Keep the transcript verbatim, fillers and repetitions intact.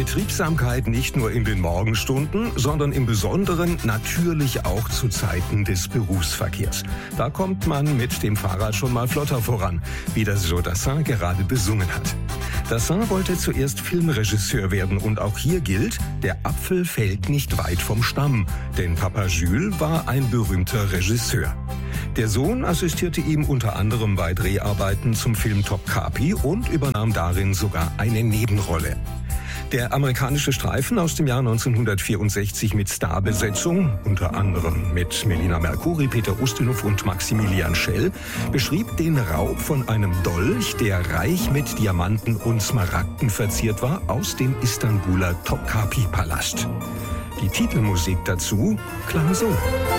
Betriebsamkeit nicht nur in den Morgenstunden, sondern im Besonderen natürlich auch zu Zeiten des Berufsverkehrs. Da kommt man mit dem Fahrrad schon mal flotter voran, wie das Jodassin gerade besungen hat. Dassin wollte zuerst Filmregisseur werden und auch hier gilt, der Apfel fällt nicht weit vom Stamm, denn Papa Jules war ein berühmter Regisseur. Der Sohn assistierte ihm unter anderem bei Dreharbeiten zum Film Topkapi und übernahm darin sogar eine Nebenrolle. Der amerikanische Streifen aus dem Jahr neunzehnhundertvierundsechzig mit Starbesetzung, unter anderem mit Melina Mercouri, Peter Ustinov und Maximilian Schell, beschrieb den Raub von einem Dolch, der reich mit Diamanten und Smaragden verziert war, aus dem Istanbuler Topkapi-Palast. Die Titelmusik dazu klang so.